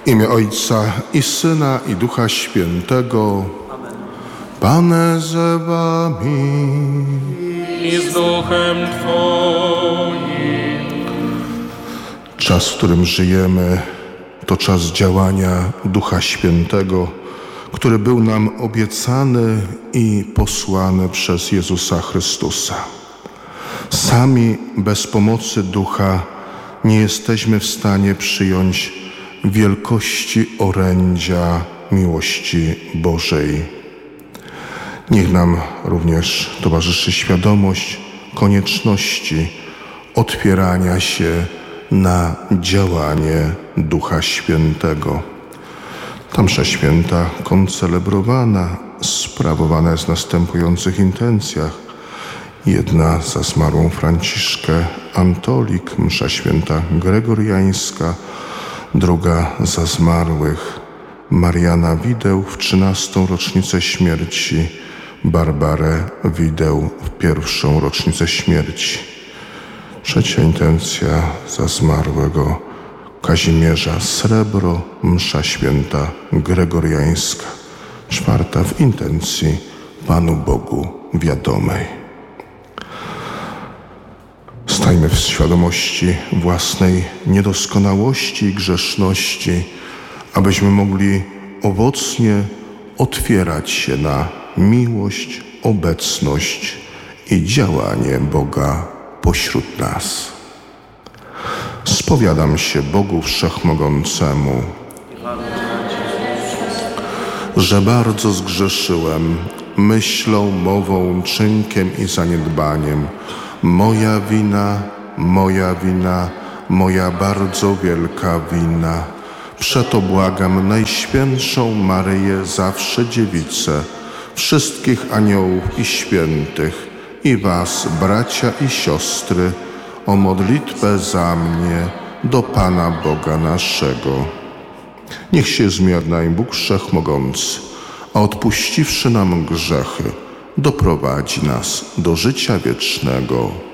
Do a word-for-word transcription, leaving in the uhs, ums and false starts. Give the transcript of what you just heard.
W imię Ojca i Syna i Ducha Świętego. Amen. Pan z wami. I z duchem Twoim. Czas, w którym żyjemy, to czas działania Ducha Świętego, który był nam obiecany i posłany przez Jezusa Chrystusa. Sami bez pomocy Ducha nie jesteśmy w stanie przyjąć wielkości orędzia miłości Bożej. Niech nam również towarzyszy świadomość konieczności otwierania się na działanie Ducha Świętego. Ta msza święta koncelebrowana, sprawowana jest w następujących intencjach. Jedna za zmarłą Franciszkę Antolik, msza święta gregoriańska, druga za zmarłych Mariana Wideł w trzynastą rocznicę śmierci, Barbarę Wideł w pierwszą rocznicę śmierci. Trzecia intencja za zmarłego Kazimierza Srebro, msza święta gregoriańska. Czwarta w intencji Panu Bogu wiadomej. Stajmy w świadomości własnej niedoskonałości i grzeszności, abyśmy mogli owocnie otwierać się na miłość, obecność i działanie Boga pośród nas. Spowiadam się Bogu Wszechmogącemu, że bardzo zgrzeszyłem myślą, mową, czynkiem i zaniedbaniem. Moja wina, moja wina, moja bardzo wielka wina. Przeto błagam Najświętszą Maryję, zawsze Dziewicę, wszystkich aniołów i świętych i was, bracia i siostry, o modlitwę za mnie do Pana Boga naszego. Niech się zmierna im Bóg Wszechmogący, a odpuściwszy nam grzechy, doprowadzi nas do życia wiecznego.